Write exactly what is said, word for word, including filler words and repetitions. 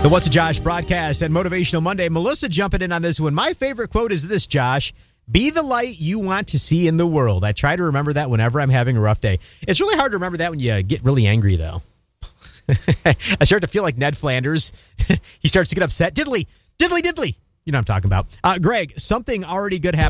The What's a Josh broadcast and Motivational Monday. Melissa jumping in on this one. My favorite quote is this, Josh. Be the light you want to see in the world. I try to remember that whenever I'm having a rough day. It's really hard to remember that when you get really angry, though. I start to feel like Ned Flanders. He starts to get upset. Diddly, diddly, diddly. You know what I'm talking about. Uh, Greg, something already good happened.